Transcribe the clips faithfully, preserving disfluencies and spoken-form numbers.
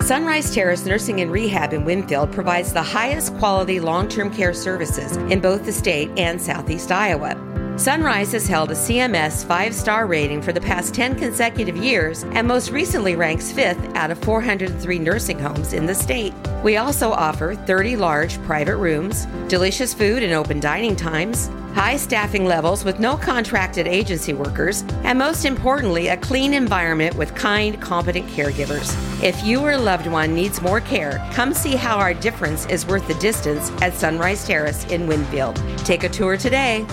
Sunrise Terrace Nursing and Rehab in Winfield provides the highest quality long-term care services in both the state and Southeast Iowa. Sunrise has held a C M S five-star rating for the past ten consecutive years and most recently ranks fifth out of four hundred three nursing homes in the state. We also offer thirty large private rooms, delicious food and open dining times, high staffing levels with no contracted agency workers, and most importantly, a clean environment with kind, competent caregivers. If you or a loved one needs more care, come see how our difference is worth the distance at Sunrise Terrace in Winfield. Take a tour today.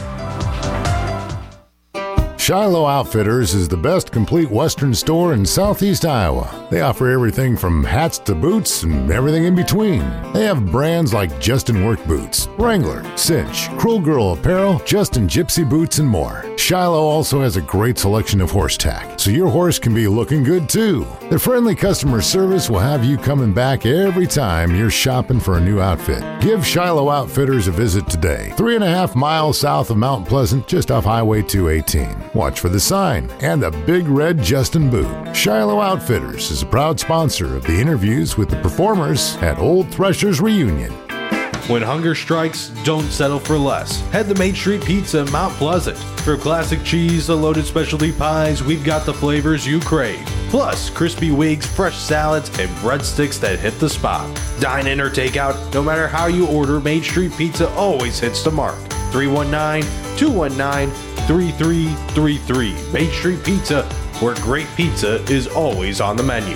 Shiloh Outfitters is the best complete Western store in Southeast Iowa. They offer everything from hats to boots and everything in between. They have brands like Justin Work Boots, Wrangler, Cinch, Cruel Girl Apparel, Justin Gypsy Boots, and more. Shiloh also has a great selection of horse tack, so your horse can be looking good too. Their friendly customer service will have you coming back every time you're shopping for a new outfit. Give Shiloh Outfitters a visit today. Three and a half miles south of Mount Pleasant, just off Highway two eighteen. Watch for the sign and the big red Justin boot. Shiloh Outfitters is a proud sponsor of the interviews with the performers at Old Threshers Reunion. When hunger strikes, don't settle for less. Head to Main Street Pizza in Mount Pleasant. For classic cheese and loaded specialty pies, we've got the flavors you crave. Plus, crispy wigs, fresh salads, and breadsticks that hit the spot. Dine in or take out, no matter how you order, Main Street Pizza always hits the mark. three one nine, two one nine, three three three three. Main Street Pizza, where great pizza is always on the menu.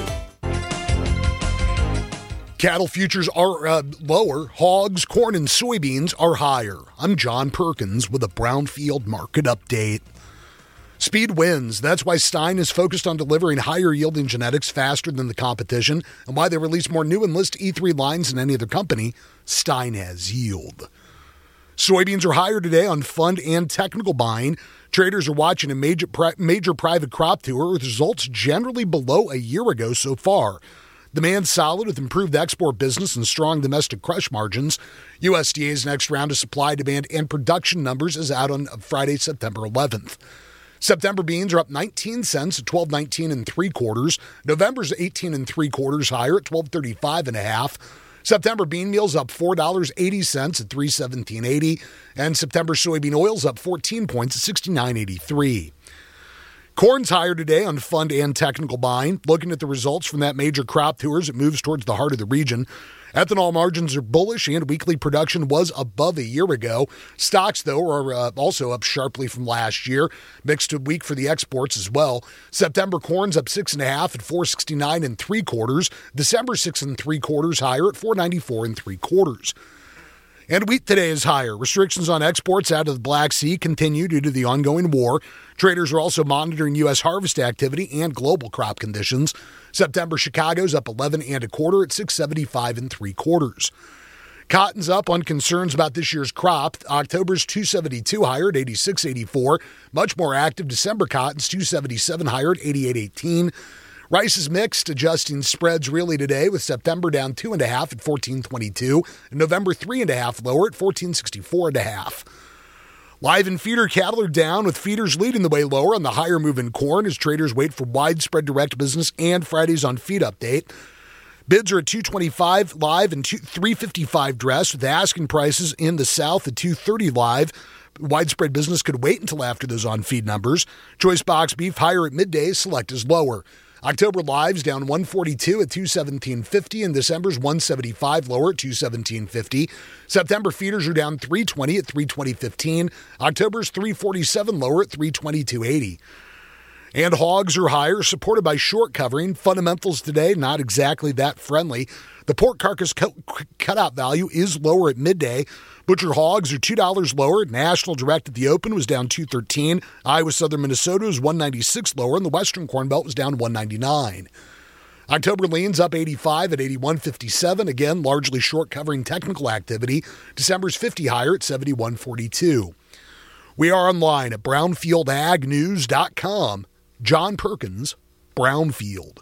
Cattle futures are uh, lower. Hogs, corn, and soybeans are higher. I'm John Perkins with a Brownfield market update. Speed wins. That's why Stein is focused on delivering higher yielding genetics faster than the competition, and why they release more new Enlist E three lines than any other company. Stein has yield. Soybeans are higher today on fund and technical buying. Traders are watching a major pri- major private crop tour with results generally below a year ago so far. Demand solid with improved export business and strong domestic crush margins. U S D A's next round of supply, demand, and production numbers is out on Friday, September eleventh. September beans are up nineteen cents at twelve nineteen and three quarters. November's eighteen and three quarters higher at twelve thirty-five and a half. September bean meal's up four dollars and eighty cents at three seventeen eighty, and September soybean oil's up fourteen points at sixty-nine eighty-three. Corn's higher today on fund and technical buying. Looking at the results from that major crop tour as it moves towards the heart of the region, ethanol margins are bullish and weekly production was above a year ago. Stocks, though, are uh, also up sharply from last year. Mixed a week for the exports as well. September corn's up six and a half at four sixty-nine and three quarters. December six and three quarters higher at four ninety-four and three quarters. And wheat today is higher. Restrictions on exports out of the Black Sea continue due to the ongoing war. Traders are also monitoring U S harvest activity and global crop conditions. September Chicago's up eleven and a quarter at six seventy-five and three quarters. Cotton's up on concerns about this year's crop. October's two seventy-two higher at eighty-six eighty-four. Much more active December cotton's two seventy-seven higher at eighty-eight eighteen. Rice is mixed, adjusting spreads really today with September down two and a half at fourteen twenty-two and November three and a half lower at fourteen sixty-four and a half. Live and feeder cattle are down with feeders leading the way lower on the higher move in corn as traders wait for widespread direct business and Friday's on feed update. Bids are at two twenty-five live and three fifty-five dress with asking prices in the south at two thirty live. Widespread business could wait until after those on feed numbers. Choice box beef higher at midday, select is lower. October lives down one forty-two at two seventeen fifty, and December's one seventy-five lower at two seventeen fifty. September feeders are down three twenty at three twenty fifteen. October's three forty-seven lower at three twenty-two eighty. And hogs are higher, supported by short covering. Fundamentals today, not exactly that friendly. The pork carcass cut- cutout value is lower at midday. Butcher hogs are two dollars lower. National Direct at the open was down two thirteen. Iowa Southern Minnesota was one ninety-six lower, and the Western Corn Belt was down one ninety-nine. October leans up eighty-five at eighty-one fifty-seven. Again, largely short covering technical activity. December's fifty higher at seventy-one forty-two. We are online at brownfield ag news dot com. John Perkins, Brownfield.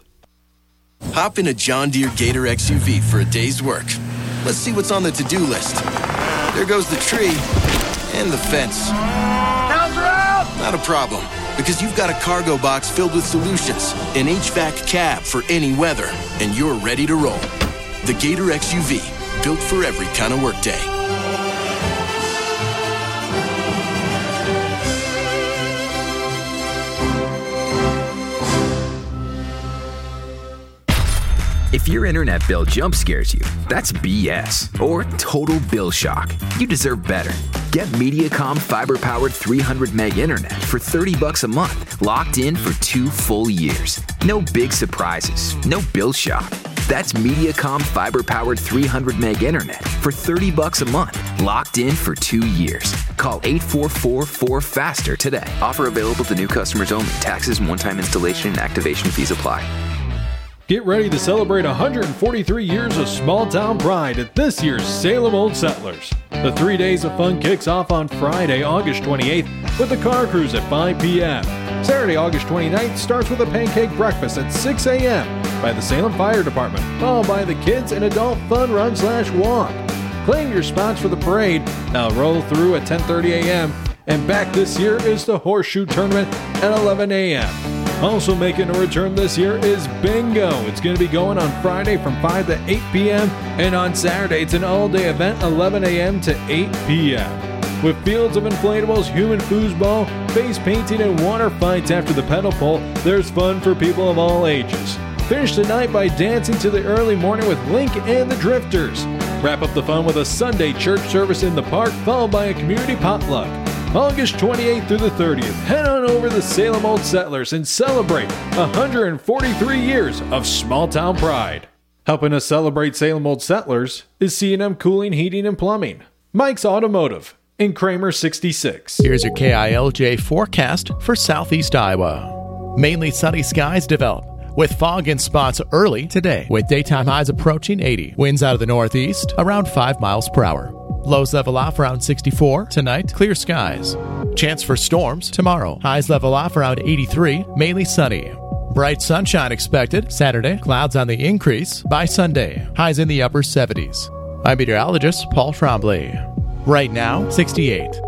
Hop in a John Deere Gator X U V for a day's work. Let's see what's on the to-do list. There goes the tree and the fence. Cows are out! Not a problem. Because you've got a cargo box filled with solutions, an H V A C cab for any weather, and you're ready to roll. The Gator X U V, built for every kind of workday. If your internet bill jump scares you, that's B S or total bill shock. You deserve better. Get Mediacom fiber-powered three hundred meg internet for thirty bucks a month, locked in for two full years. No big surprises, no bill shock. That's Mediacom fiber-powered three hundred meg internet for thirty bucks a month, locked in for two years. Call eight four four four FASTER today. Offer available to new customers only. Taxes and one-time installation and activation fees apply. Get ready to celebrate one hundred forty-three years of small-town pride at this year's Salem Old Settlers. The three days of fun kicks off on Friday, August twenty-eighth with the car cruise at five p.m. Saturday, August twenty-ninth starts with a pancake breakfast at six a.m. by the Salem Fire Department, followed by the Kids and Adult Fun Run slash Walk. Claim your spots for the parade. Now roll through at ten thirty a.m. And back this year is the Horseshoe Tournament at eleven a.m. Also making a return this year is Bingo. It's going to be going on Friday from five to eight p.m. and on Saturday it's an all-day event eleven a.m. to eight p.m. With fields of inflatables, human foosball, face painting, and water fights after the pedal pull, there's fun for people of all ages. Finish the night by dancing to the early morning with Link and the Drifters. Wrap up the fun with a Sunday church service in the park, followed by a community potluck. August twenty-eighth through the thirtieth, head on over to Salem Old Settlers and celebrate one hundred forty-three years of small-town pride. Helping us celebrate Salem Old Settlers is C and M Cooling, Heating, and Plumbing, Mike's Automotive, and Kramer sixty-six. Here's your K I L J forecast for Southeast Iowa. Mainly sunny skies develop, with fog in spots early today, with daytime highs approaching eighty. Winds out of the northeast around five miles per hour. Lows level off around sixty-four. Tonight, clear skies. Chance for storms tomorrow. Highs level off around eighty-three, mainly sunny. Bright sunshine expected Saturday. Clouds on the increase by Sunday. Highs in the upper seventies. I'm meteorologist Paul Trombley. Right now, sixty-eight.